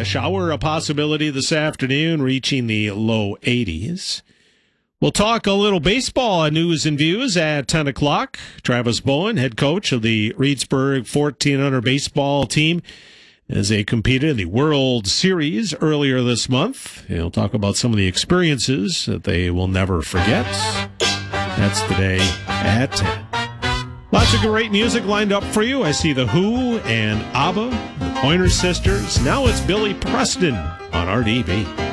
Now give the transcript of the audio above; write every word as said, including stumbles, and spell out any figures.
A shower a possibility this afternoon, reaching the low eighties. We'll talk a little baseball news and views at ten o'clock. Travis Bowen, head coach of the Reedsburg fourteen hundred baseball team, as they competed in the World Series earlier this month. He'll talk about some of the experiences that they will never forget. That's today at ten. Lots of great music lined up for you. I see The Who and ABBA, the Pointer Sisters. Now it's Billy Preston on R D B.